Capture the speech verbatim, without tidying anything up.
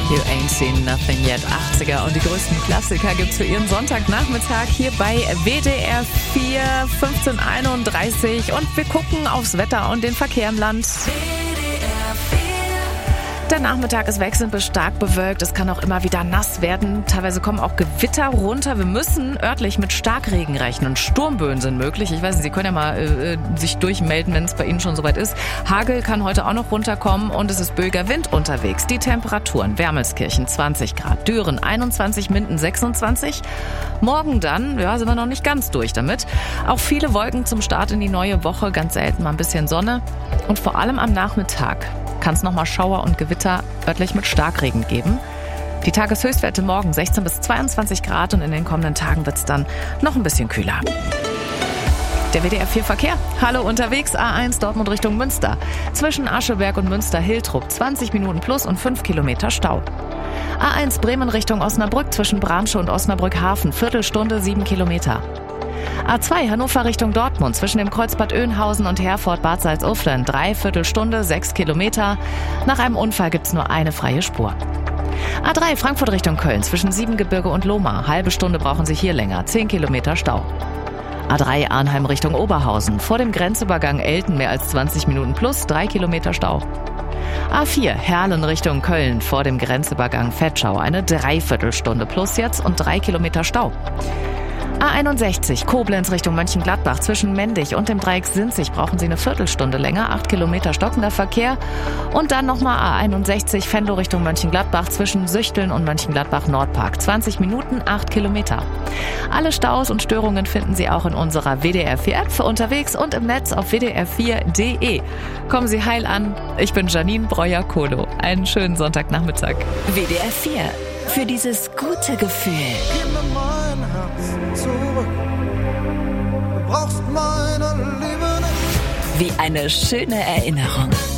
You Ain't Seen Nothing Yet, achtziger. Und die größten Klassiker gibt's für Ihren Sonntagnachmittag hier bei W D R vier, fünfzehn Uhr einunddreißig. Und wir gucken aufs Wetter und den Verkehr im Land. Der Nachmittag ist wechselnd bis stark bewölkt. Es kann auch immer wieder nass werden. Teilweise kommen auch Gewitter runter. Wir müssen örtlich mit Starkregen rechnen. Sturmböen sind möglich. Ich weiß nicht, Sie können ja mal äh, sich durchmelden, wenn es bei Ihnen schon soweit ist. Hagel kann heute auch noch runterkommen und es ist böiger Wind unterwegs. Die Temperaturen: Wermelskirchen zwanzig Grad, Düren einundzwanzig, Minden sechsundzwanzig. Morgen dann, ja, sind wir noch nicht ganz durch damit. Auch viele Wolken zum Start in die neue Woche. Ganz selten mal ein bisschen Sonne. Und vor allem am Nachmittag kann es nochmal Schauer und Gewitter örtlich mit Starkregen geben. Die Tageshöchstwerte morgen sechzehn bis zweiundzwanzig Grad und in den kommenden Tagen wird es dann noch ein bisschen kühler. Der W D R vier Verkehr. Hallo unterwegs, A eins Dortmund Richtung Münster. Zwischen Ascheberg und Münster-Hiltrup zwanzig Minuten plus und fünf Kilometer Stau. A eins Bremen Richtung Osnabrück zwischen Bramsche und Osnabrück-Hafen, Viertelstunde sieben Kilometer. A zwei Hannover Richtung Dortmund zwischen dem Kreuzbad Oeynhausen und Herford-Bad Salzuflen, Dreiviertelstunde, sechs Kilometer. Nach einem Unfall gibt's nur eine freie Spur. A drei Frankfurt Richtung Köln zwischen Siebengebirge und Lohmar, halbe Stunde brauchen Sie hier länger, zehn Kilometer Stau. A drei Arnheim Richtung Oberhausen, vor dem Grenzübergang Elten mehr als zwanzig Minuten plus, drei Kilometer Stau. A vier Herlen Richtung Köln, vor dem Grenzübergang Vetschau, eine Dreiviertelstunde plus jetzt und drei Kilometer Stau. A einundsechzig Koblenz Richtung Mönchengladbach zwischen Mendig und dem Dreieck Sinzig brauchen Sie eine Viertelstunde länger, acht Kilometer stockender Verkehr. Und dann nochmal A einundsechzig Venlo Richtung Mönchengladbach zwischen Süchteln und Mönchengladbach-Nordpark, zwanzig Minuten, acht Kilometer. Alle Staus und Störungen finden Sie auch in unserer W D R vier App für unterwegs und im Netz auf w d r vier punkt d e. Kommen Sie heil an. Ich bin Janine Breuer-Kohlo. Einen schönen Sonntagnachmittag. W D R vier. Für dieses gute Gefühl. Gib mir mein Herz zurück. Du brauchst meine Liebe nicht. Wie eine schöne Erinnerung.